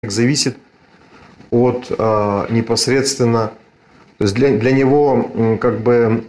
зависит от непосредственно, то есть для него как бы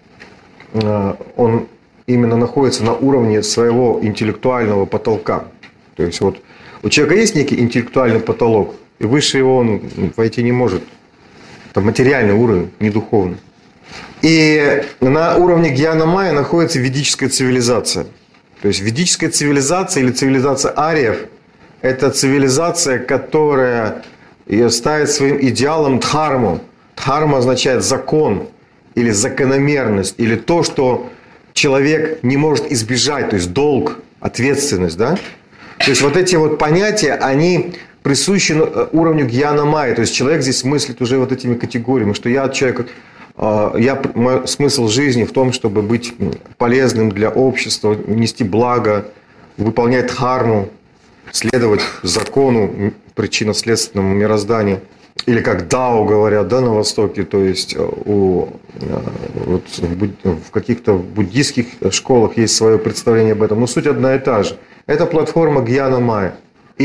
он именно находится на уровне своего интеллектуального потолка. То есть вот у человека есть некий интеллектуальный потолок, и выше его он войти не может. Это материальный уровень, не духовный. И на уровне гьяна-майя находится ведическая цивилизация. То есть ведическая цивилизация или цивилизация ариев – это цивилизация, которая ставит своим идеалом дхарму. Дхарма означает закон или закономерность, или то, что человек не может избежать, то есть долг, ответственность. Да? То есть вот эти вот понятия, они присущи уровню гьяна-майя. То есть человек здесь мыслит уже вот этими категориями, что я человек... мой смысл жизни в том, чтобы быть полезным для общества, нести благо, выполнять дхарму, следовать закону причинно-следственному мирозданию. Или как дао говорят, да, на Востоке, то есть в каких-то буддийских школах есть свое представление об этом, но суть одна и та же. Это платформа гьяна-майя.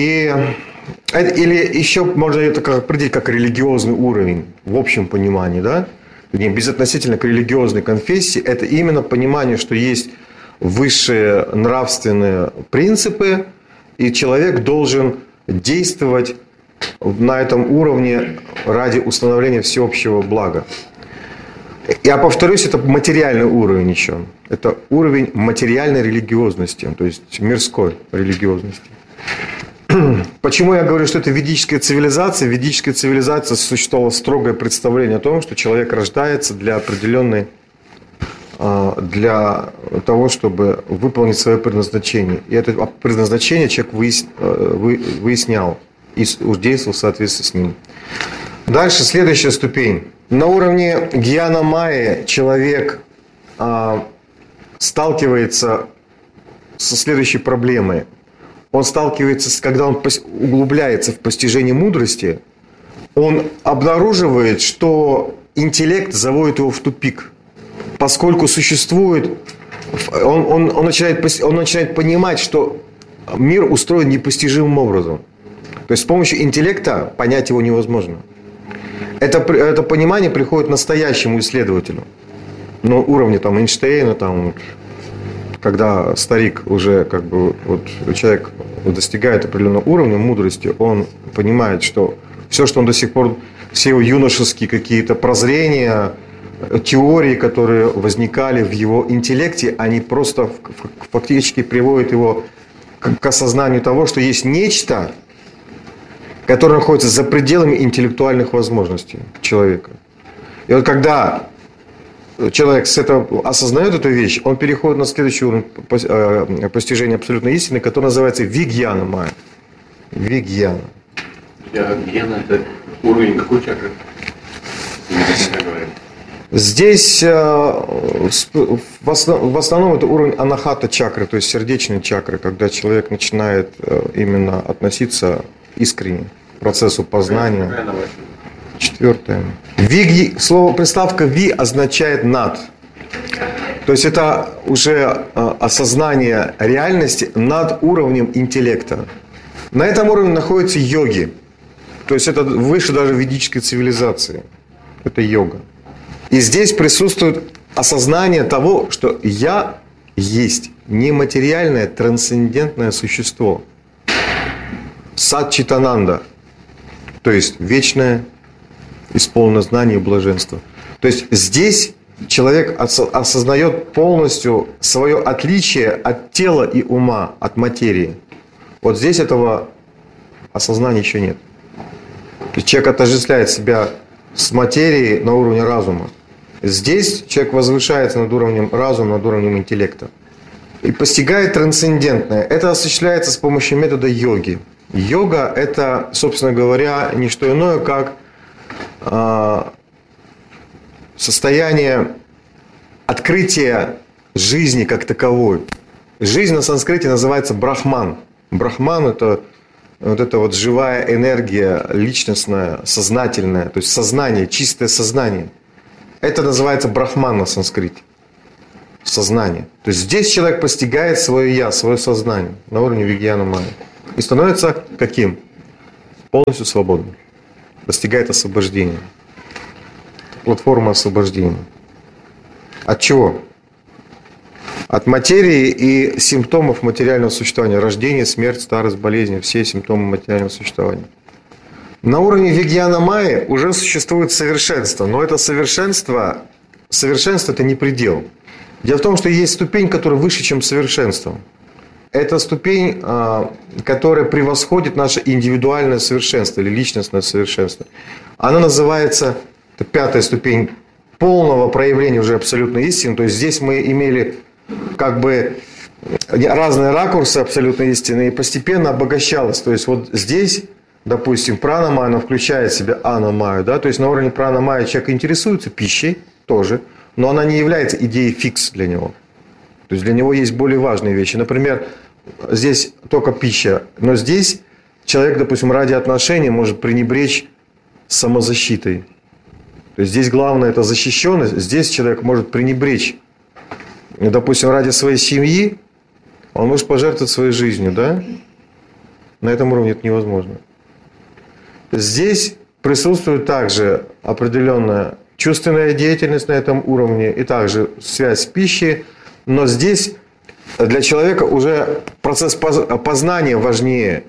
Или еще можно это определить как религиозный уровень в общем понимании, да? Безотносительно к религиозной конфессии, это именно понимание, что есть высшие нравственные принципы, и человек должен действовать на этом уровне ради установления всеобщего блага. Я повторюсь, это материальный уровень еще. Это уровень материальной религиозности, то есть мирской религиозности. Почему я говорю, что это ведическая цивилизация? В ведической цивилизации существовало строгое представление о том, что человек рождается для определенной, для того, чтобы выполнить свое предназначение. И это предназначение человек выяснял и действовал в соответствии с ним. Дальше следующая ступень. На уровне гьяна-майя человек сталкивается со следующей проблемой. Он сталкивается, когда он углубляется в постижение мудрости, он обнаруживает, что интеллект заводит его в тупик. Поскольку существует, он начинает понимать, что мир устроен непостижимым образом. То есть с помощью интеллекта понять его невозможно. Это понимание приходит настоящему исследователю. На уровне там, Эйнштейна, там, когда старик уже как бы вот человек достигает определенного уровня мудрости, он понимает, что все, что он до сих пор, все его юношеские какие-то прозрения, теории, которые возникали в его интеллекте, они просто фактически приводят его к осознанию того, что есть нечто, которое находится за пределами интеллектуальных возможностей человека. И вот когда человек с этого осознает эту вещь, он переходит на следующий уровень постижения абсолютной истины, который называется вигьяна-майя. Вигьяна. Вигьяна – это уровень какой чакры? Здесь в основном это уровень анахата чакры, то есть сердечной чакры, когда человек начинает именно относиться искренне к процессу познания. Четвертое. Слово приставка «ви» означает «над». То есть это уже осознание реальности над уровнем интеллекта. На этом уровне находятся йоги. То есть это выше даже ведической цивилизации. Это йога. И здесь присутствует осознание того, что я есть нематериальное трансцендентное существо. Сат-читананда. То есть вечное, исполнено знания и блаженства. То есть здесь человек осознает полностью свое отличие от тела и ума, от материи. Вот здесь этого осознания еще нет. То есть человек отождествляет себя с материей на уровне разума. Здесь человек возвышается над уровнем разума, над уровнем интеллекта. И постигает трансцендентное. Это осуществляется с помощью метода йоги. Йога – это, собственно говоря, не что иное, как состояние открытия жизни как таковой. Жизнь на санскрите называется брахман. Брахман – это вот эта вот живая энергия, личностная, сознательная, то есть сознание, чистое сознание. Это называется брахман на санскрите. Сознание. То есть здесь человек постигает свое я, свое сознание на уровне вигьяна-майя. И становится каким? полностью свободно, достигает освобождения. Платформа освобождения. От чего? От материи и симптомов материального существования. Рождение, смерть, старость, болезни. Все симптомы материального существования. На уровне Вигьяна Майи уже существует совершенство. Но это совершенство это не предел. Дело в том, что есть ступень, которая выше, чем совершенство. Это ступень, которая превосходит наше индивидуальное совершенство или личностное совершенство. Она называется, это 5-я ступень полного проявления уже абсолютной истины. То есть здесь мы имели как бы разные ракурсы абсолютной истины и постепенно обогащалось. То есть вот здесь, допустим, прана-майя, она включает в себя ана-майю. Да? То есть на уровне прана-майя человек интересуется пищей тоже, но она не является идеей фикс для него. То есть для него есть более важные вещи. Например, здесь только пища, но здесь человек, допустим, ради отношений может пренебречь самозащитой. То есть здесь главное это защищенность, здесь человек может пренебречь. Допустим, ради своей семьи он может пожертвовать своей жизнью, да? На этом уровне это невозможно. Здесь присутствует также определенная чувственная деятельность на этом уровне и также связь с пищей, но здесь для человека уже процесс познания важнее.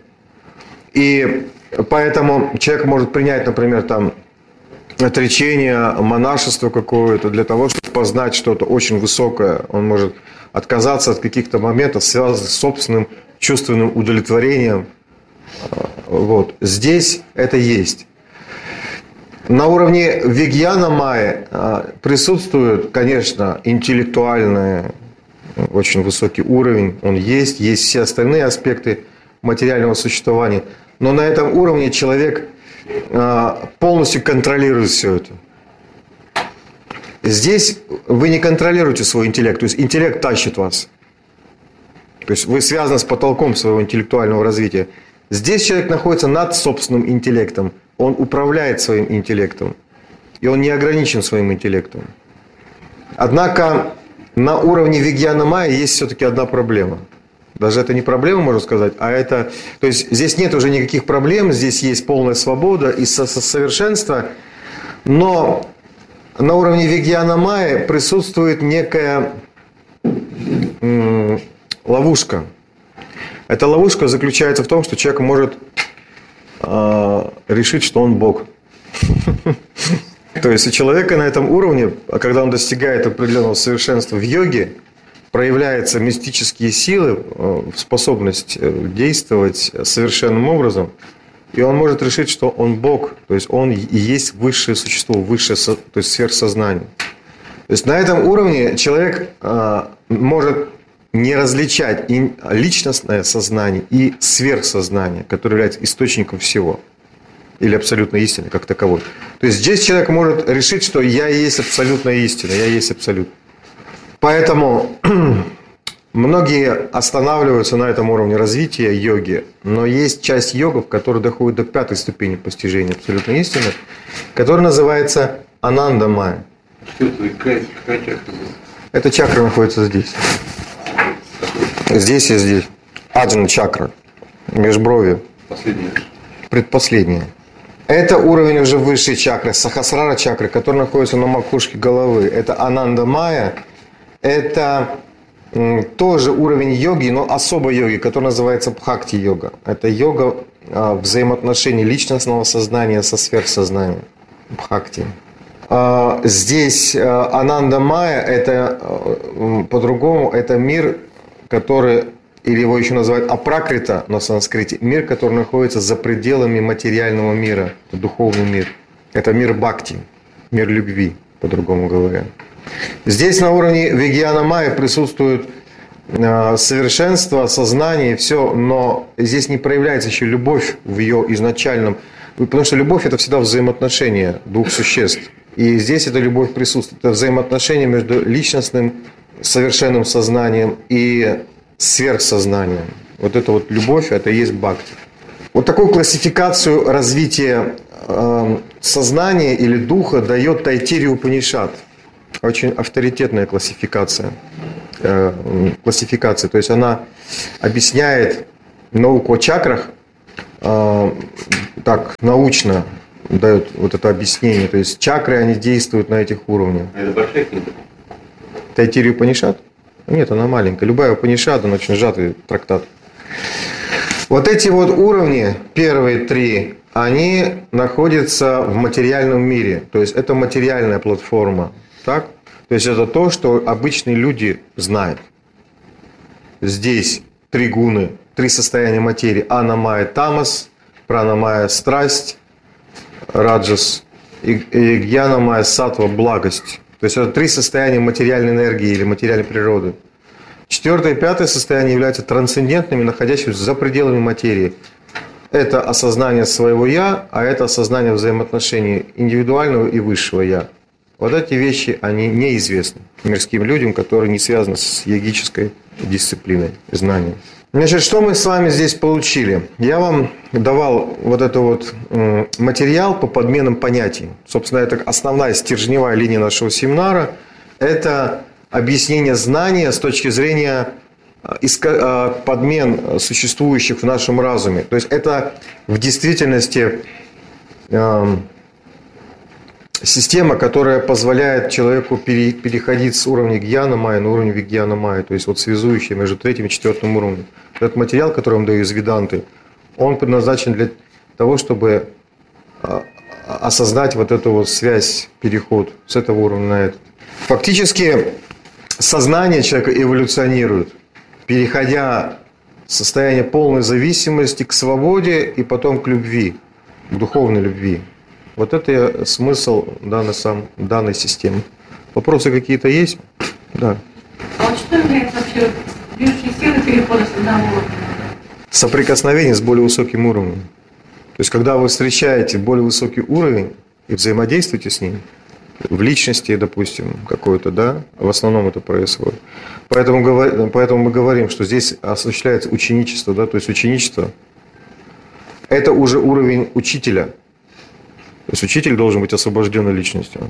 И поэтому человек может принять, например, там отречение, монашество какое-то для того, чтобы познать что-то очень высокое. Он может отказаться от каких-то моментов, связанных с собственным чувственным удовлетворением. Вот. Здесь это есть. На уровне Вигьяна Майи присутствует, конечно, интеллектуальный, очень высокий уровень. Он есть все остальные аспекты материального существования. Но на этом уровне человек полностью контролирует все это. Здесь вы не контролируете свой интеллект, то есть интеллект тащит вас. То есть вы связаны с потолком своего интеллектуального развития. Здесь человек находится над собственным интеллектом. Он управляет своим интеллектом. И он не ограничен своим интеллектом. Однако на уровне Вигьяна Майи есть все-таки одна проблема. Даже это не проблема, можно сказать, а это... То есть здесь нет уже никаких проблем, здесь есть полная свобода и совершенство. Но на уровне Вигьяна Майи присутствует некая ловушка. Эта ловушка заключается в том, что человек может решить, что он Бог. То есть у человека на этом уровне, когда он достигает определенного совершенства в йоге, проявляются мистические силы, способность действовать совершенным образом, и он может решить, что он Бог, то есть он и есть высшее существо, высшее, то есть сверхсознание. То есть на этом уровне человек может не различать и личностное сознание и сверхсознание, которое является источником всего, или абсолютной истины как таковой. То есть здесь человек может решить, что я и есть абсолютная истина, я есть абсолют. Поэтому многие останавливаются на этом уровне развития йоги, но есть часть йогов, которые доходят до 5-й ступени постижения абсолютной истины, которая называется Ананда Майя. Что это? Какая чакра? Эта чакра находится здесь. Здесь и здесь. Аджна чакра. Межброви. Последняя. Предпоследняя. Это уровень уже высшей чакры, Сахасрара чакры, которая находится на макушке головы. Это Ананда Майя. Это тоже уровень йоги, но особой йоги, который называется Бхакти-йога. Это йога взаимоотношений личностного сознания со сверхсознанием. Бхакти. Здесь Ананда Майя, это по-другому, это мир, который, или его еще называют апракрита на санскрите, мир, который находится за пределами материального мира, духовный мир. Это мир бхакти, мир любви, по-другому говоря. Здесь на уровне Вигьяна Майи присутствует совершенство, сознание, все, но здесь не проявляется еще любовь в ее изначальном, потому что любовь это всегда взаимоотношения двух существ. И здесь эта любовь присутствует. Это взаимоотношения между личностным совершенным сознанием и сверхсознанием. Вот эта вот любовь, это и есть бхакти. Вот такую классификацию развития сознания или духа дает Тайтирия Упанишад. Очень авторитетная классификация. То есть она объясняет науку о чакрах так научно дают вот это объяснение. То есть чакры, они действуют на этих уровнях. Это большая книга? Тайтирия Упанишад? Нет, она маленькая. Любая Упанишад, она очень сжатый трактат. Вот эти вот уровни, первые три, они находятся в материальном мире. То есть это материальная платформа. Так? То есть это то, что обычные люди знают. Здесь три гуны, три состояния материи. Ана, майя, тамас, прана, майя, страсть, раджас и гьяна, майя, саттва, благость. То есть это три состояния материальной энергии или материальной природы. Четвертое и пятое состояние являются трансцендентными, находящимися за пределами материи. Это осознание своего «я», а это осознание взаимоотношений индивидуального и высшего «я». Вот эти вещи, они неизвестны мирским людям, которые не связаны с йогической дисциплиной, знанием. Значит, что мы с вами здесь получили? Я вам давал вот этот вот материал по подменам понятий. Собственно, это основная стержневая линия нашего семинара. Это объяснение знания с точки зрения подмен, существующих в нашем разуме. То есть это в действительности система, которая позволяет человеку переходить с уровня гьяна майя на уровень вигьяна майя, то есть вот связующая между третьим и четвертым уровнем. Этот материал, который я вам даю из Веданты, он предназначен для того, чтобы осознать вот эту вот связь, переход с этого уровня на этот. Фактически сознание человека эволюционирует, переходя с состояния полной зависимости к свободе и потом к любви, к духовной любви. Вот это смысл данной системы. Вопросы какие-то есть? Да. А вот что является вообще движущей силой перехода с одного уровня? Соприкосновение с более высоким уровнем. То есть, когда вы встречаете более высокий уровень и взаимодействуете с ним, в личности, допустим, какой-то, да, в основном это происходит. Поэтому мы говорим, что здесь осуществляется ученичество, да, то есть ученичество – это уже уровень учителя. То есть учитель должен быть освобожденной личностью.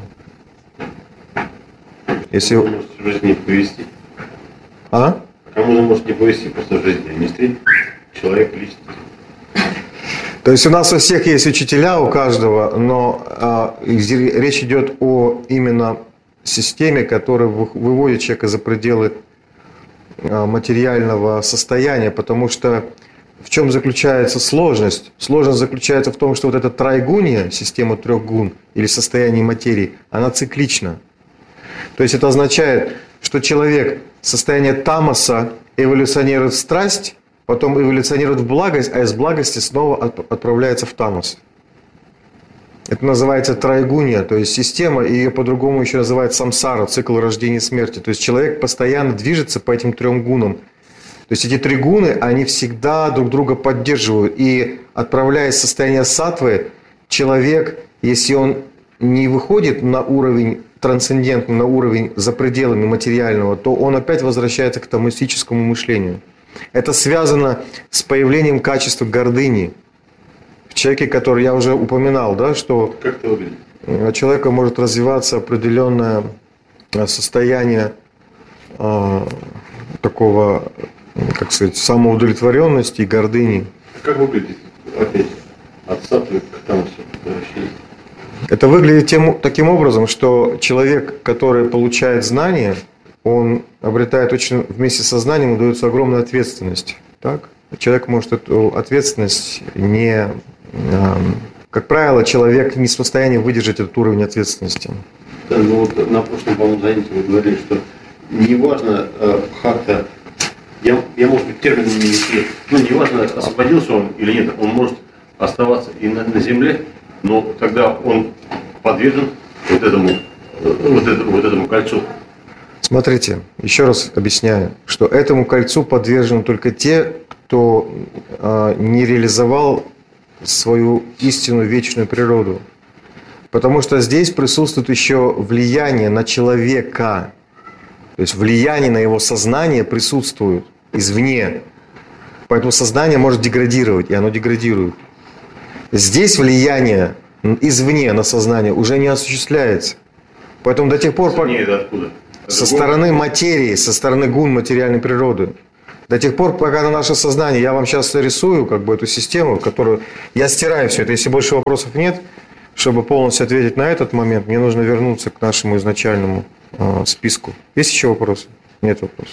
Если... Кому может в жизни не повезти? А? Кому же может не повезти просто в жизни? Не встретить человека личности. То есть у нас у всех есть учителя, у каждого, но речь идет о именно системе, которая выводит человека за пределы материального состояния, потому что в чем заключается сложность? Сложность заключается в том, что вот эта трайгуния, система трех гун или состояние материи, она циклична. То есть это означает, что человек состояние тамаса эволюционирует в страсть, потом эволюционирует в благость, а из благости снова отправляется в тамас. Это называется трайгуния, то есть система, и ее по-другому еще называют самсара, цикл рождения и смерти. То есть человек постоянно движется по этим трем гунам. То есть эти три гуны, они всегда друг друга поддерживают. И отправляясь в состояние саттвы, человек, если он не выходит на уровень трансцендентный, на уровень за пределами материального, то он опять возвращается к тамасическому мышлению. Это связано с появлением качества гордыни. В человеке, который я уже упоминал, да, что Как это выглядит? у человека может развиваться определенное состояние такого, как сказать, самоудовлетворенности и гордыни. Как выглядит опять от саттвы к тамасу возвращение? Это выглядит таким образом, что человек, который получает знания, он обретает очень, вместе со знанием удается огромная ответственность. Так? Человек может эту ответственность не... Как правило, человек не в состоянии выдержать этот уровень ответственности. Да, ну вот на прошлом, по-моему, занятии вы говорили, что неважно бхакта, я может быть термин не неси, ну неважно, освободился он или нет, он может оставаться и на земле, но тогда он подвержен вот этому кольцу. Смотрите, еще раз объясняю, что этому кольцу подвержены только те, кто не реализовал свою истинную вечную природу. Потому что здесь присутствует еще влияние на человека. То есть влияние на его сознание присутствует извне. Поэтому сознание может деградировать, и оно деградирует. Здесь влияние извне на сознание уже не осуществляется. Поэтому до тех пор, Извне это откуда? со стороны материи, со стороны гун материальной природы. До тех пор, пока на наше сознание, я вам сейчас рисую как бы эту систему, которую я стираю все это. Если больше вопросов нет, чтобы полностью ответить на этот момент, мне нужно вернуться к нашему изначальному списку. Есть еще вопросы? Нет вопросов.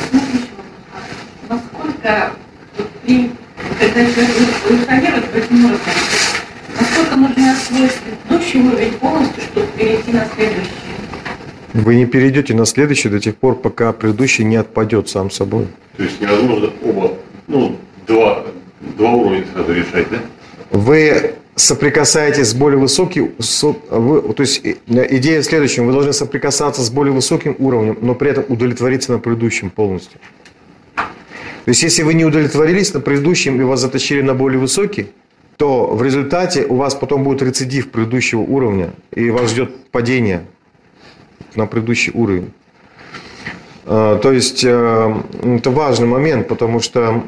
Насколько когда человек эволюционирует в этим уровне, насколько нужно освоить предыдущий уровень полностью, чтобы перейти на следующий? Вы не перейдете на следующий до тех пор, пока предыдущий не отпадет сам собой. То есть невозможно два уровня сразу решать, да? Вы соприкасаетесь с более высоким, то есть идея в следующем, вы должны соприкасаться с более высоким уровнем, но при этом удовлетвориться на предыдущем полностью. То есть если вы не удовлетворились на предыдущем и вас затащили на более высокий, то в результате у вас потом будет рецидив предыдущего уровня, и вас ждет падение на предыдущий уровень. То есть это важный момент, потому что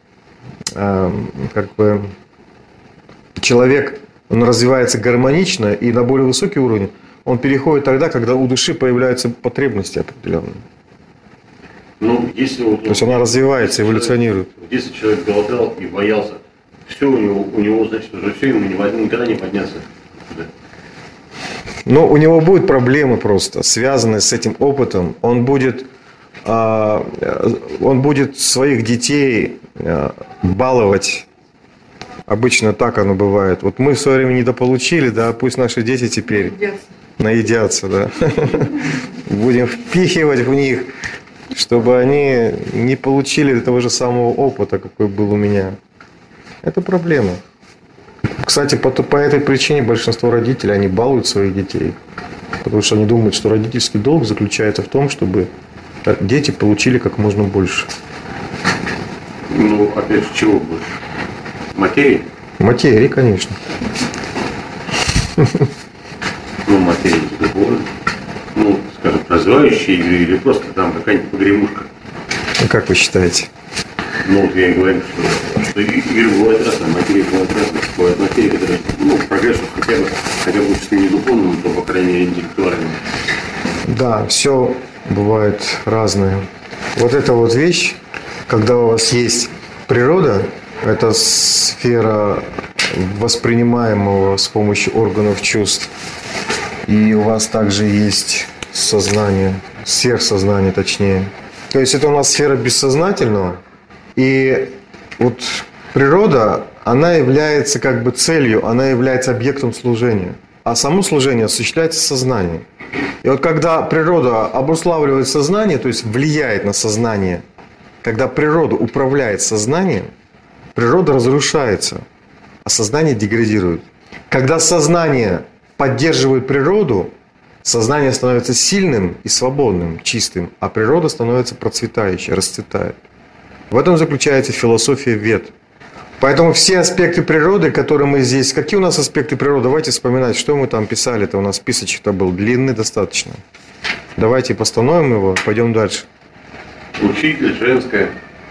как бы человек, он развивается гармонично, и на более высокий уровень он переходит тогда, когда у души появляются потребности определенные. Ну, если То есть она развивается, эволюционирует. Если человек голодал и боялся, все у него, значит, уже все, ему никогда не подняться. Но у него будут проблемы просто, связанные с этим опытом. Он будет своих детей баловать. Обычно так оно бывает. Вот мы в свое время недополучили, да, пусть наши дети теперь наедятся, да. Будем впихивать в них, чтобы они не получили того же самого опыта, какой был у меня. Это проблема. Кстати, по этой причине большинство родителей, они балуют своих детей. Потому что они думают, что родительский долг заключается в том, чтобы дети получили как можно больше. Ну, опять же, чего больше? Материи? Материи, конечно. Ну, материи любовь. Ну, скажем, развивающие или просто там какая-нибудь погремушка. Как вы считаете? Ну, вот я и говорю, что игры бывают разные, материи бывают разные. Бывают материи, которые, прогресс хотя бы если не духовным, то, по крайней мере, интеллектуальным. Да, все бывает разное. Вот эта вот вещь, когда у вас есть природа, это сфера воспринимаемого с помощью органов чувств. И у вас также есть сознание, сверхсознание точнее. То есть это у нас сфера бессознательного. И вот природа, она является как бы целью, она является объектом служения. А само служение осуществляется сознанием. И вот когда природа обуславливает сознание, то есть влияет на сознание, когда природа управляет сознанием, природа разрушается, а сознание деградирует. Когда сознание поддерживает природу, сознание становится сильным и свободным, чистым, а природа становится процветающей, расцветает. В этом заключается философия Вед. Поэтому все аспекты природы, которые мы здесь... Какие у нас аспекты природы? Давайте вспоминать, что мы там писали. Это у нас списочек-то был длинный достаточно. Давайте постановим его, пойдем дальше. Учитель, женское.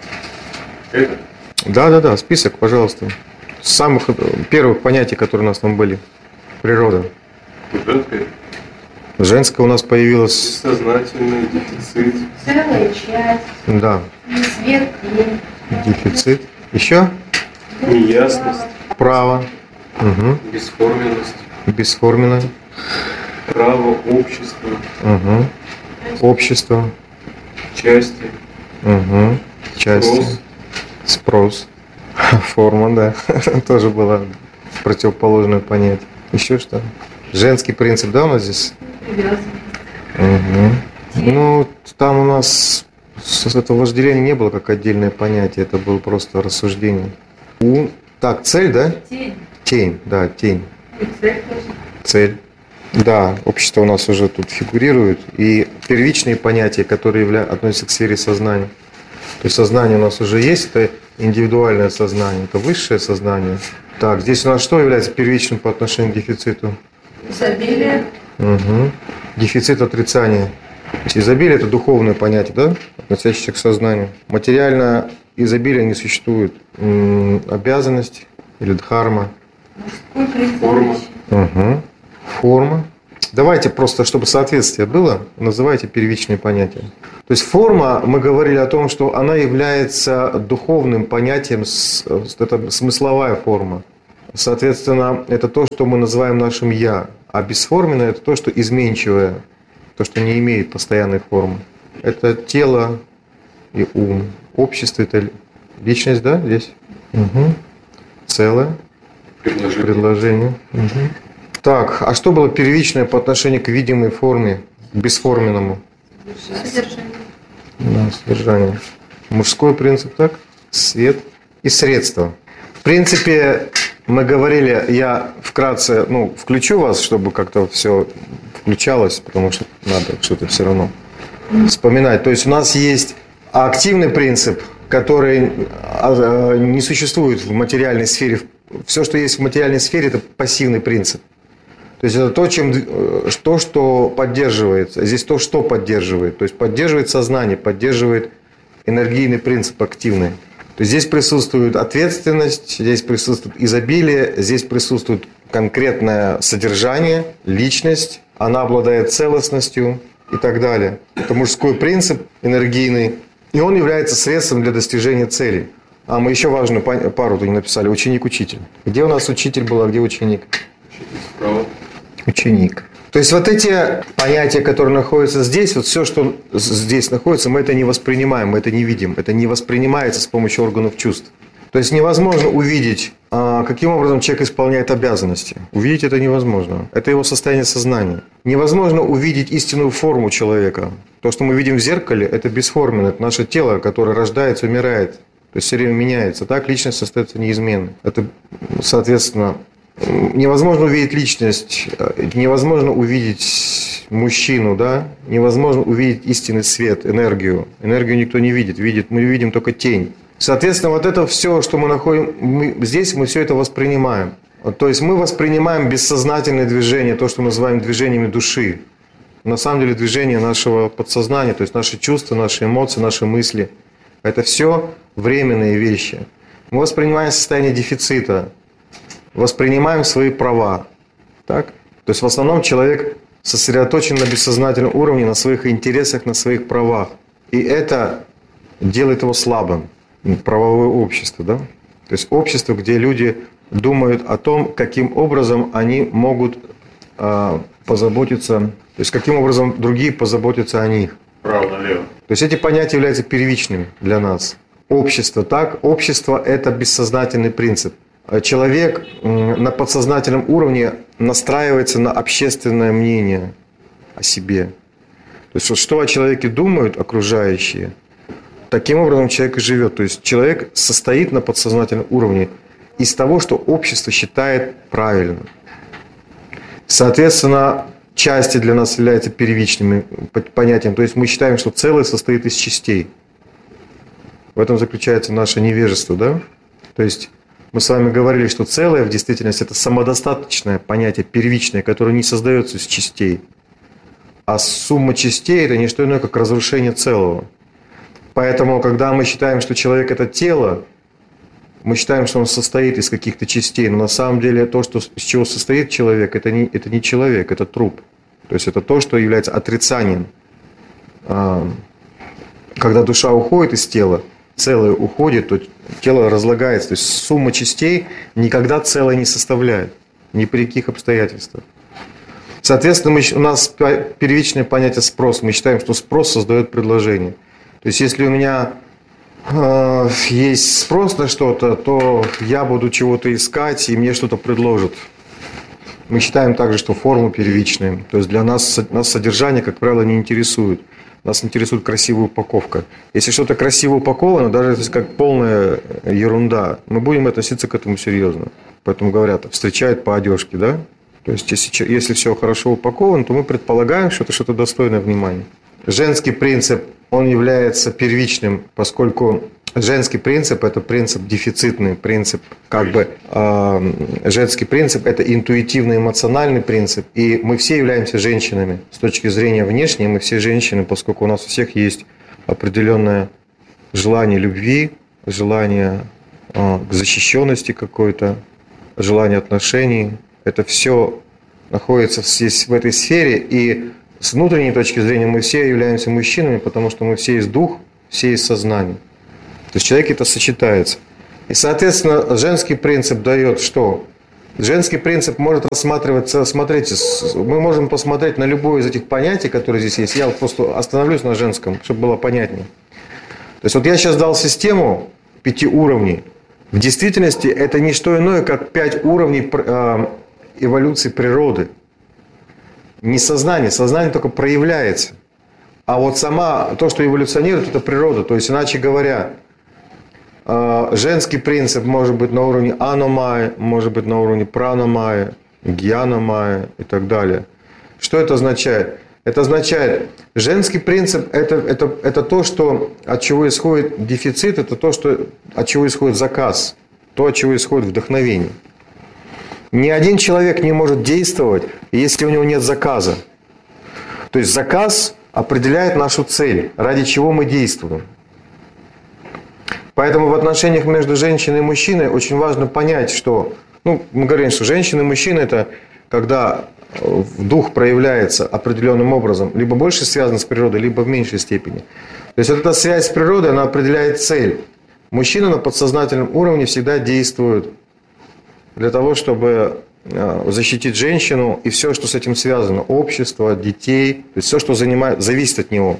Это? Да, список, пожалуйста. Самых первых понятий, которые у нас там были. Природа. Женское. Женское у нас появилось... Сознательный дефицит. Целая часть. Да. Свет, тень. Дефицит. Еще? Неясность. Право. Угу. Бесформенность. Бесформенное. Право, общество. Угу. Общество. Части. Угу. Части. Спрос. Форма, да. Тоже было противоположное понятие. Еще что? Женский принцип, да, у нас здесь? Угу. Ну, там у нас этого вожделения не было как отдельное понятие, это было просто рассуждение. Так, цель, да? Тень. Тень, да, тень. И цель тоже. Цель. Да, общество у нас уже тут фигурирует. И первичные понятия, которые относятся к сфере сознания. То есть сознание у нас уже есть, это индивидуальное сознание, это высшее сознание. Так, здесь у нас что является первичным по отношению к дефициту? Изобилие. Угу. Дефицит отрицания. То есть изобилие – это духовное понятие, да, относящееся к сознанию. Материальное изобилие не существует. Обязанность или дхарма. Мужской принцип. Форма. Угу. Форма. Давайте просто, чтобы соответствие было, называйте первичные понятия. То есть форма, мы говорили о том, что она является духовным понятием, это смысловая форма. Соответственно, это то, что мы называем нашим «я». А бесформенное – это то, что изменчивое, то, что не имеет постоянной формы. Это тело и ум. Общество – это личность, да, здесь? Угу. Целое. Предложение. Угу. Так, а что было первичное по отношению к видимой форме, к бесформенному? Содержание. Да, содержание. Мужской принцип, так? Свет и средства. В принципе, мы говорили, я вкратце, включу вас, чтобы как-то все включалось, потому что надо что-то все равно вспоминать. То есть у нас есть активный принцип, который не существует в материальной сфере. Все, что есть в материальной сфере, это пассивный принцип. То есть это то, что поддерживается. Здесь то, что поддерживает. То есть поддерживает сознание, поддерживает энергийный принцип активный. То есть здесь присутствует ответственность, здесь присутствует изобилие, здесь присутствует конкретное содержание, личность, она обладает целостностью и так далее. Это мужской принцип энергийный, и он является средством для достижения целей. А мы еще важную пару-то не написали. Ученик-учитель. Где у нас учитель был, а где ученик? Ученик. То есть вот эти понятия, которые находятся здесь, вот все, что здесь находится, мы это не воспринимаем, мы это не видим. Это не воспринимается с помощью органов чувств. То есть невозможно увидеть, каким образом человек исполняет обязанности. Увидеть это невозможно. Это его состояние сознания. Невозможно увидеть истинную форму человека. То, что мы видим в зеркале, это бесформенно. Это наше тело, которое рождается, умирает. То есть все время меняется. Так личность остается неизменной. Это, соответственно, невозможно увидеть личность, невозможно увидеть мужчину, да? Невозможно увидеть истинный свет, энергию. Энергию никто не видит, мы видим только тень. Соответственно, вот это все, что мы находим, здесь мы все это воспринимаем. То есть мы воспринимаем бессознательное движение, то, что мы называем движениями души. На самом деле движение нашего подсознания, то есть наши чувства, наши эмоции, наши мысли. Это все временные вещи. Мы воспринимаем состояние дефицита, воспринимаем свои права. Так? То есть в основном человек сосредоточен на бессознательном уровне, на своих интересах, на своих правах. И это делает его слабым. Правовое общество, да? То есть общество, где люди думают о том, каким образом они могут позаботиться, то есть каким образом другие позаботятся о них. Право-налево. То есть эти понятия являются первичными для нас. Общество, так? Общество – это бессознательный принцип. Человек на подсознательном уровне настраивается на общественное мнение о себе. То есть что о человеке думают окружающие, таким образом человек и живет. То есть человек состоит на подсознательном уровне из того, что общество считает правильным. Соответственно, части для нас являются первичными понятием. То есть мы считаем, что целое состоит из частей. В этом заключается наше невежество, да? То есть мы с вами говорили, что целое в действительности это самодостаточное понятие, первичное, которое не создается из частей. А сумма частей это не что иное, как разрушение целого. Поэтому, когда мы считаем, что человек это тело, мы считаем, что он состоит из каких-то частей. Но на самом деле то, что, из чего состоит человек, это не человек, это труп. То есть это то, что является отрицанием. Когда душа уходит из тела, целое уходит, то тело разлагается. То есть сумма частей никогда целое не составляет. Ни при каких обстоятельствах. Соответственно, у нас первичное понятие спрос. Мы считаем, что спрос создает предложение. То есть если у меня есть спрос на что-то, то я буду чего-то искать, и мне что-то предложат. Мы считаем также, что форма первичная. То есть для нас содержание, как правило, не интересует. Нас интересует красивая упаковка. Если что-то красиво упаковано, даже если как полная ерунда, мы будем относиться к этому серьезно. Поэтому говорят, встречают по одежке, да? То есть если все хорошо упаковано, то мы предполагаем, что это что-то достойное внимания. Женский принцип, он является первичным, поскольку женский принцип – это принцип дефицитный, принцип, женский принцип – это интуитивно-эмоциональный принцип, и мы все являемся женщинами. С точки зрения внешней мы все женщины, поскольку у нас у всех есть определенное желание любви, желание к защищенности какой-то, желание отношений. Это все находится здесь, в этой сфере, и с внутренней точки зрения мы все являемся мужчинами, потому что мы все есть дух, все есть сознание. То есть в человеке это сочетается. И, соответственно, женский принцип дает что? Женский принцип может рассматриваться, смотрите, мы можем посмотреть на любое из этих понятий, которые здесь есть. Я вот просто остановлюсь на женском, чтобы было понятнее. То есть вот я сейчас дал систему 5 уровней. В действительности это не что иное, как 5 уровней эволюции природы. Не сознание, сознание только проявляется. А вот то, что эволюционирует, это природа. То есть, иначе говоря, женский принцип может быть на уровне аномайи, может быть на уровне праномайи, гьяномайи и так далее. Что это означает? Это означает, женский принцип это то, что, от чего исходит дефицит, это то, от чего исходит заказ, то, от чего исходит вдохновение. Ни один человек не может действовать, если у него нет заказа. То есть заказ определяет нашу цель, ради чего мы действуем. Поэтому в отношениях между женщиной и мужчиной очень важно понять, что, мы говорим, что женщина и мужчина – это когда дух проявляется определенным образом, либо больше связан с природой, либо в меньшей степени. То есть вот эта связь с природой, она определяет цель. Мужчина на подсознательном уровне всегда действует для того, чтобы защитить женщину и все, что с этим связано, общество, детей, то есть все, что зависит от него.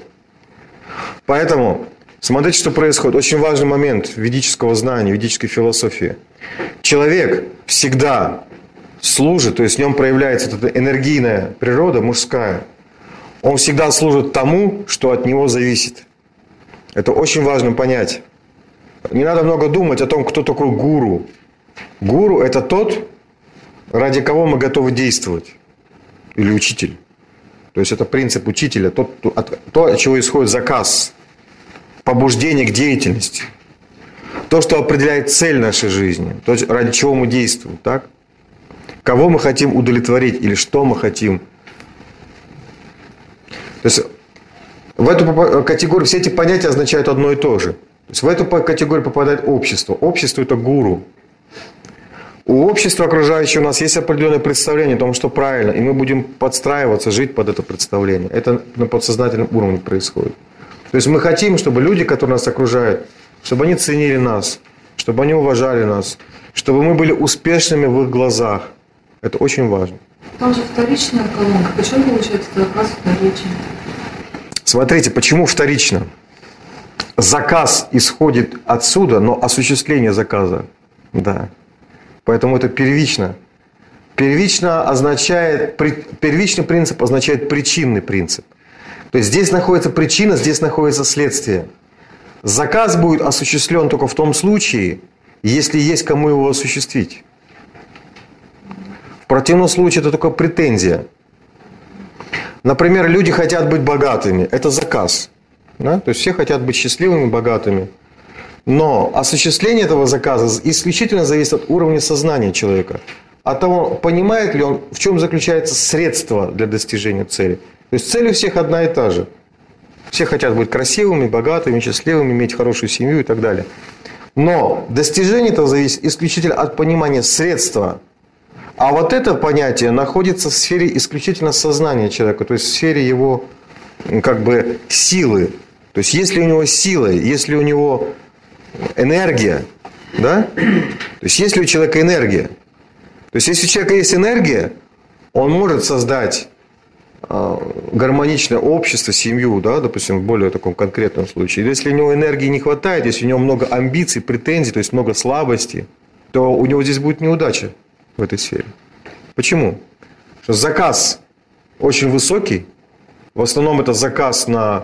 Поэтому смотрите, что происходит. Очень важный момент ведического знания, ведической философии. Человек всегда служит, то есть в нем проявляется вот эта энергийная природа, мужская. Он всегда служит тому, что от него зависит. Это очень важно понять. Не надо много думать о том, кто такой гуру. Гуру – это тот, ради кого мы готовы действовать. Или учитель. То есть это принцип учителя, то, от чего исходит заказ. Побуждение к деятельности. То, что определяет цель нашей жизни. То, ради чего мы действуем. Так? Кого мы хотим удовлетворить или что мы хотим. То есть в эту категорию все эти понятия означают одно и то же. То есть в эту категорию попадает общество. Общество – это гуру. У общества окружающего нас есть определенное представление о том, что правильно, и мы будем подстраиваться, жить под это представление. Это на подсознательном уровне происходит. То есть мы хотим, чтобы люди, которые нас окружают, чтобы они ценили нас, чтобы они уважали нас, чтобы мы были успешными в их глазах. Это очень важно. Там же вторичная колонка. Почему получается заказ вторичный? Смотрите, почему вторично? Заказ исходит отсюда, но осуществление заказа, да. Поэтому это первично. Первичный принцип означает причинный принцип. То есть здесь находится причина, здесь находится следствие. Заказ будет осуществлен только в том случае, если есть кому его осуществить. В противном случае это только претензия. Например, люди хотят быть богатыми. Это заказ. Да? То есть все хотят быть счастливыми, богатыми. Но осуществление этого заказа исключительно зависит от уровня сознания человека. От того, понимает ли он, в чем заключается средство для достижения цели. То есть цель у всех одна и та же. Все хотят быть красивыми, богатыми, счастливыми, иметь хорошую семью и так далее. Но достижение этого зависит исключительно от понимания средства. А вот это понятие находится в сфере исключительно сознания человека, то есть в сфере его силы. То есть если у него сила, если у него энергия, да? То есть если у человека энергия, то есть если у человека есть энергия, он может создать гармоничное общество, семью, да, допустим, в более таком конкретном случае. Если у него энергии не хватает, если у него много амбиций, претензий, то есть много слабости, то у него здесь будет неудача в этой сфере. Почему? Потому что заказ очень высокий. В основном это заказ на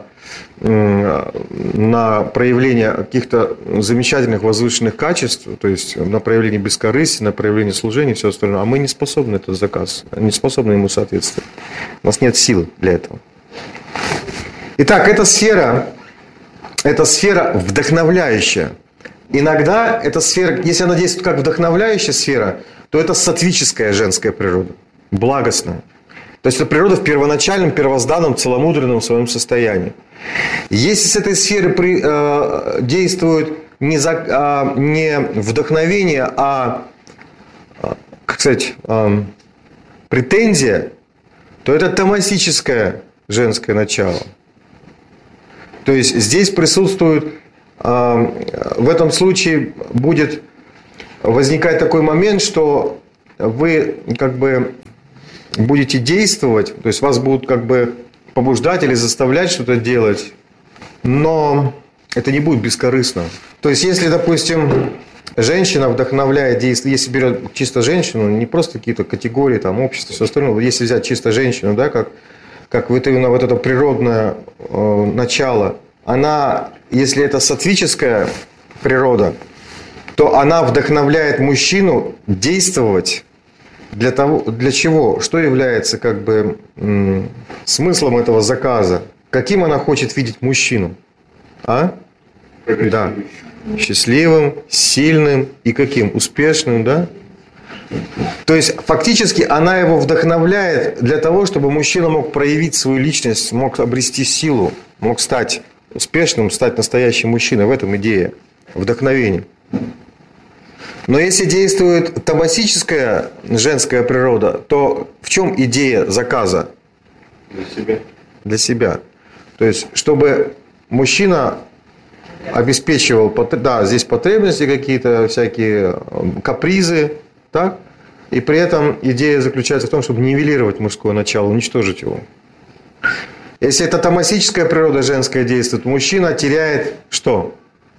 проявление каких-то замечательных возвышенных качеств, то есть на проявление бескорыстия, на проявление служения и все остальное. А мы не способны этот заказ, не способны ему соответствовать. У нас нет сил для этого. Итак, эта сфера вдохновляющая. Иногда эта сфера, если она действует как вдохновляющая сфера, то это саттвическая женская природа, благостная. То есть это природа в первоначальном, первозданном, целомудренном своем состоянии. Если с этой сферы действует не вдохновение, а претензия, то это тамасическое женское начало. То есть здесь присутствует, в этом случае будет возникать такой момент, что вы как бы будете действовать, то есть вас будут как бы побуждать или заставлять что-то делать, но это не будет бескорыстно. То есть если, допустим, женщина вдохновляет действие, если берет чисто женщину, не просто какие-то категории, там, общество, все остальное, если взять чисто женщину, да, как вот именно вот это природное начало, она, если это сатвическая природа, то она вдохновляет мужчину действовать для чего? Что является как бы смыслом этого заказа? Каким она хочет видеть мужчину? А? Да. Счастливым, сильным и каким? Успешным, да? То есть фактически она его вдохновляет для того, чтобы мужчина мог проявить свою личность, мог обрести силу, мог стать успешным, стать настоящим мужчиной. В этом идея вдохновения. Но если действует тамасическая женская природа, то в чем идея заказа? Для себя. Для себя. То есть, чтобы мужчина обеспечивал, да, здесь потребности какие-то, всякие капризы, так? И при этом идея заключается в том, чтобы нивелировать мужское начало, уничтожить его. Если это тамасическая природа женская действует, мужчина теряет что?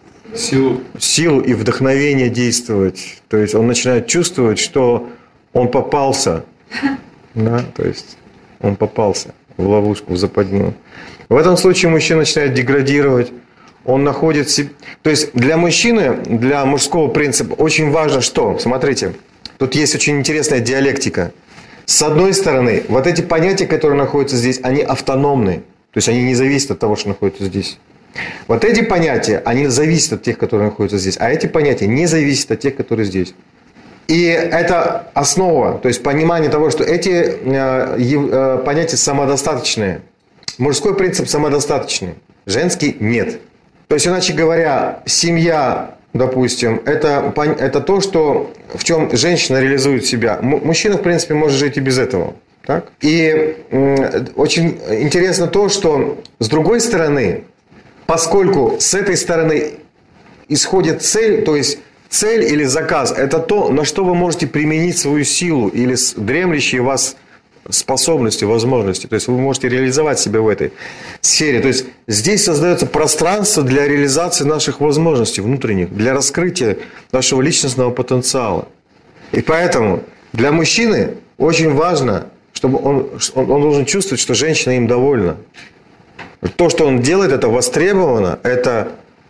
Силу и вдохновение действовать. То есть он начинает чувствовать, что он попался. Да? То есть он попался в ловушку, в западню. В этом случае мужчина начинает деградировать. Он находит себе... То есть для мужчины, для мужского принципа очень важно что? Смотрите, тут есть очень интересная диалектика. С одной стороны, вот эти понятия, которые находятся здесь, они автономны. То есть они не зависят от того, что находится здесь. Вот эти понятия, они зависят от тех, которые находятся здесь. А эти понятия не зависят от тех, которые здесь. И это основа, то есть понимание того, что эти понятия самодостаточные. Мужской принцип самодостаточный, женский нет. То есть, иначе говоря, семья, допустим, это то, что, в чем женщина реализует себя. Мужчина, в принципе, может жить и без этого. Так? И очень интересно то, что с другой стороны, поскольку с этой стороны исходит цель, то есть цель или заказ, это то, на что вы можете применить свою силу или дремлющие в вас способности, возможности. То есть вы можете реализовать себя в этой сфере. То есть здесь создается пространство для реализации наших возможностей внутренних, для раскрытия нашего личностного потенциала. И поэтому для мужчины очень важно, чтобы он должен чувствовать, что женщина им довольна. То, что он делает, это востребовано, это